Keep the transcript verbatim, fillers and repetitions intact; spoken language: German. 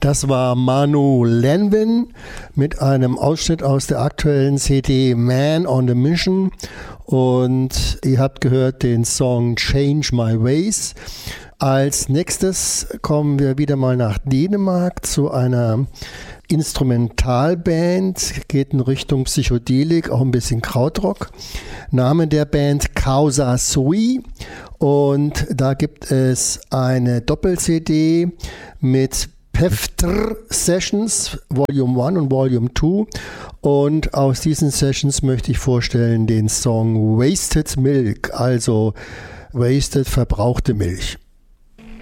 Das war Manu Lanvin mit einem Ausschnitt aus der aktuellen C D Man on the Mission. Und ihr habt gehört den Song Change My Ways. Als nächstes kommen wir wieder mal nach Dänemark zu einer Instrumentalband, geht in Richtung Psychedelik, auch ein bisschen Krautrock. Name der Band Causa Sui, und da gibt es eine Doppel-C D mit Peftr Sessions, Volume eins und Volume zwei, und aus diesen Sessions möchte ich vorstellen den Song Wasted Milk, also Wasted, verbrauchte Milch.